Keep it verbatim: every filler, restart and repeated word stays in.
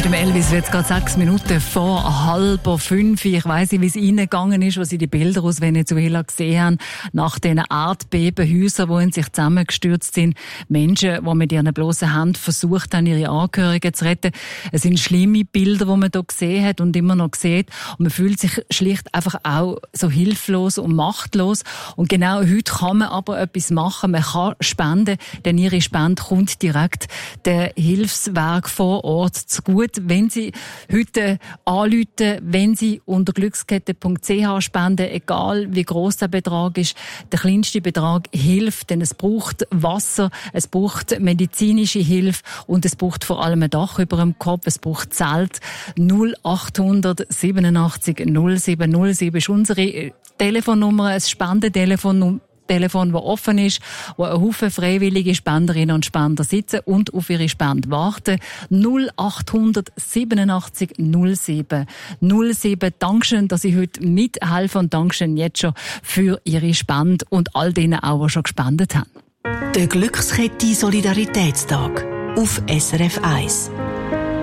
Mit dem Elvis wird es gerade sechs Minuten vor halb fünf. Ich weiss nicht, wie es Ihnen gegangen ist, was Sie die Bilder aus Venezuela gesehen haben, nach diesen Erdbebenhäusern, die in sich zusammengestürzt sind. Menschen, die mit ihren bloßen Händen versucht haben, ihre Angehörigen zu retten. Es sind schlimme Bilder, die man hier gesehen hat und immer noch sieht. Und man fühlt sich schlicht einfach auch so hilflos und machtlos. Und genau heute kann man aber etwas machen. Man kann spenden, denn Ihre Spende kommt direkt der Hilfswerk vor Ort zugute. Wenn Sie heute anrufen, wenn Sie unter glückskette punkt c h spenden, egal wie gross der Betrag ist, der kleinste Betrag hilft, denn es braucht Wasser, es braucht medizinische Hilfe und es braucht vor allem ein Dach über dem Kopf, es braucht Zelt. null acht siebenundachtzig null sieben null sieben ist unsere Telefonnummer, ein Spendentelefon. Telefon, das offen ist, wo ein Haufen freiwillige Spenderinnen und Spender sitzen und auf ihre Spende warten. null acht siebenundachtzig null sieben null sieben. Dankeschön, dass Sie heute mithelfen und Dankeschön jetzt schon für Ihre Spende und all denen auch, die schon gespendet haben. Der Glückskette Solidaritätstag auf S R F eins.